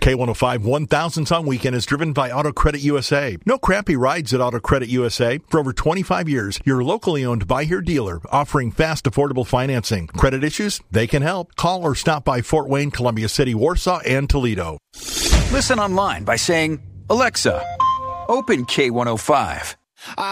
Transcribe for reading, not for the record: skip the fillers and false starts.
K105 1000 Song Weekend is driven by Auto Credit USA. No crappy rides at Auto Credit USA. For over 25 years, your locally owned Buy Here dealer offering fast, affordable financing. Credit issues? They can help. Call or stop by Fort Wayne, Columbia City, Warsaw, and Toledo. Listen online by saying, Alexa, open K105.